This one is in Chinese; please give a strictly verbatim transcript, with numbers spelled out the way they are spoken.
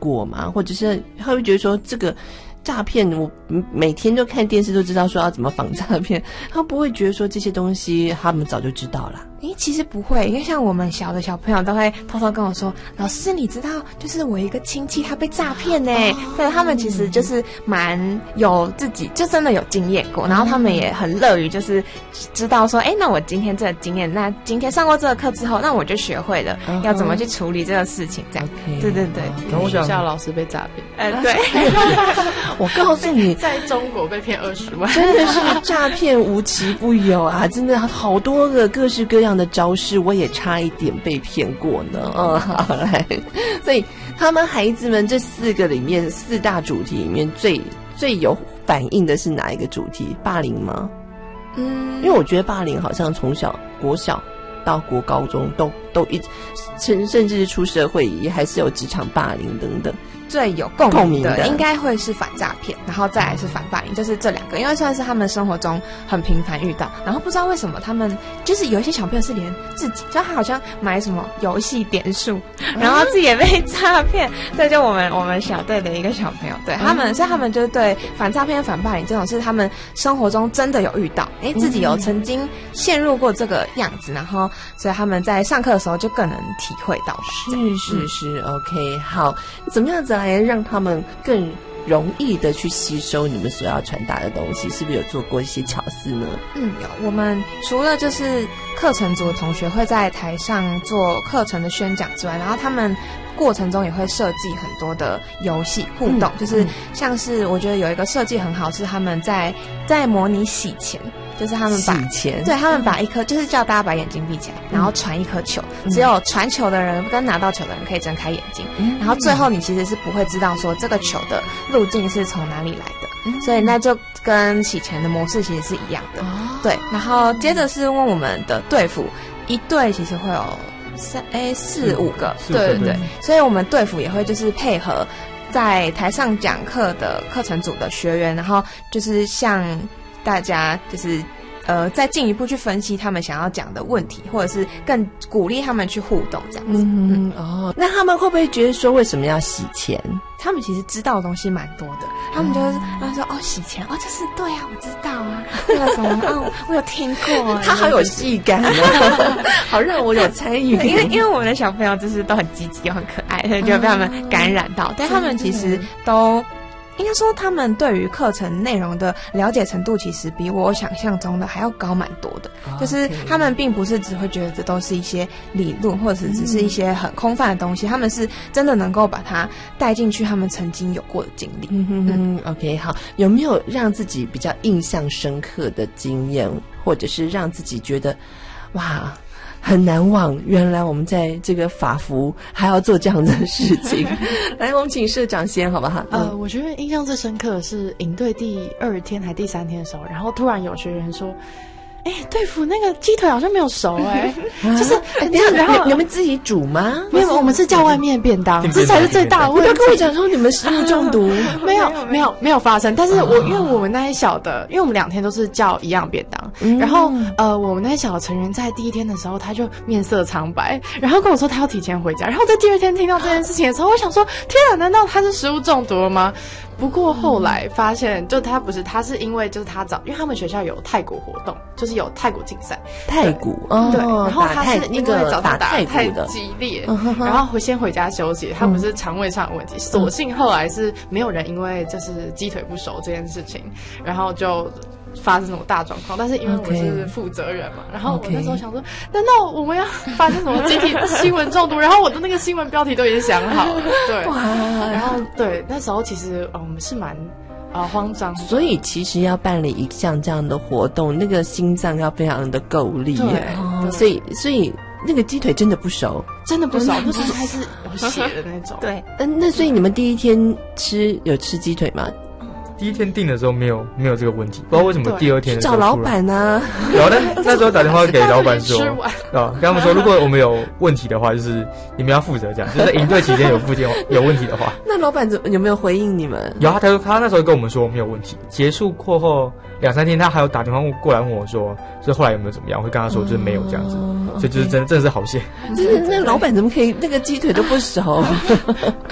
过吗？或者是他会觉得说这个诈骗，我每天都看电视都知道说要怎么防诈骗，他不会觉得说这些东西他们早就知道了？ 诶，其实不会，因为像我们小的小朋友都会偷偷跟我说，老师你知道就是我一个亲戚他被诈骗呢，对，他们其实就是蛮有自己就真的有经验过，然后他们也很乐于就是知道说，诶，那我今天这个经验，那今天上过这个课之后，那我就学会了要怎么去处理这个事情，这样。Okay, 对对对。 然后我学校老师被诈骗， 呃，对。 我告诉你， 在中国被骗二十万， 真的是诈骗无奇不有啊！真的好多个各式各样的招式，我也差一点被骗过呢。嗯，好来，所以他们孩子们这四个里面，四大主题里面最最有反应的是哪一个主题？霸凌吗？嗯，因为我觉得霸凌好像从小国小到国高中都都一甚甚至出社会也还是有职场霸凌等等。 最有共鸣的应该会是反诈骗，然后再来是反霸凌，就是这两个，因为算是他们生活中很频繁遇到，然后不知道为什么他们就是有一些小朋友是连自己就他好像买什么游戏点数，然后自己也被诈骗，对，就我们我们小队的一个小朋友，对他们，所以他们就对反诈骗、反霸凌这种是他们生活中真的有遇到，哎，自己有曾经陷入过这个样子，然后所以他们在上课的时候就更能体会到。 是是是 ，OK， 好，怎么样子来让他们更容易的去吸收你们所要传达的东西？是不是有做过一些巧思呢？ 嗯，有。我们除了就是课程组的同学会在台上做课程的宣讲之外，然后他们过程中也会设计很多的游戏互动，嗯、就是像是我觉得有一个设计很好，是他们在在模拟洗钱。就是他们把洗钱， 对他们把一颗，就是叫大家把眼睛闭起来，然后传一颗球，嗯、只有传球的人跟拿到球的人可以睁开眼睛，嗯、然后最后你其实是不会知道说这个球的路径是从哪里来的，嗯、所以那就跟洗钱的模式其实是一样的。哦、对，然后接着是问我们的队服，一队其实会有三诶四五个，嗯、对对对，所以我们队服也会就是配合在台上讲课的课程组的学员，然后就是像。大家就是呃，再进一步去分析他们想要讲的问题，或者是更鼓励他们去互动这样子。 嗯哦，那他们会不会觉得说为什么要洗钱？ 他们其实知道的东西蛮多的，他们就是他们说哦洗钱哦就是对啊我知道啊那个什么哦我有听过， 他好有戏感啊，好让我有参与。 因为因为我们的小朋友就是都很积极又很可爱，所以就被他们感染到，但他们其实都。应该说，他们对于课程内容的了解程度，其实比我想象中的还要高蛮多的。Oh, okay. 就是他们并不是只会觉得这都是一些理论，或者是只是一些很空泛的东西，嗯、他们是真的能够把它带进去他们曾经有过的经历。 嗯哼哼 ，OK， 好，有没有让自己比较印象深刻的经验，或者是让自己觉得哇？很难忘，原来我们在这个法服还要做这样的事情。来，我们请社长先好不好？ 呃，我觉得印象最深刻的是营队第二天还第三天的时候，然后突然有学员说。哎、欸，队服那个鸡腿好像没有熟哎、欸，就是、欸、 然后你们自己煮吗？ 没有，我们是叫外面便当，这才是最大的问题。 不要跟我讲说你们食物中毒， 没有没有没有发生。但是我、哦、因为我们那些小的，因为我们两天都是叫一样便当，嗯、然后呃，我们那些小的成员在第一天的时候他就面色苍白，然后跟我说他要提前回家，然后在第二天听到这件事情的时候，我想说天啊，难道他是食物中毒了吗？不过后来发现，就他不是，他是因为就是他早，因为他们学校有太鼓活动，就是有太鼓竞赛， 太鼓，哦、 对，然后他是因为早上打太太激烈，然后回先回家休息，他不是肠胃上的问题，所、嗯、幸后来是没有人因为就是鸡腿不熟这件事情，然后就。发生什么大状况，但是因为我是负责人嘛， okay. 然后我那时候想说， okay. 难道我们要发生什么集体新闻中毒？然后我的那个新闻标题都已经想好了，对，然后对，那时候其实我们、嗯、是蛮啊、呃、慌张， 所以其实要办理一项这样的活动，那个心脏要非常的够力耶，哦、所以所以那个鸡腿真的不熟， 真的不熟，不熟还是有血的那种， 对， 嗯，那所以你们第一天吃有吃鸡腿吗？ 第一天订的时候没有没有这个问题，不知道为什么第二天的时候找老板啊， 有的那时候打电话给老板说，啊，跟他们说如果我们有问题的话，就是你们要负责这样，就是在营队期间有附件有问题的话， 那老板有没有回应你们？ 有啊，他他那时候跟我们说没有问题。结束过后两三天，他还有打电话过来问我说，所以后来有没有怎么样？我会跟他说就是没有这样子，哦、所以就是真真的是好险。 真的，那老板怎么可以那个鸡腿都不熟？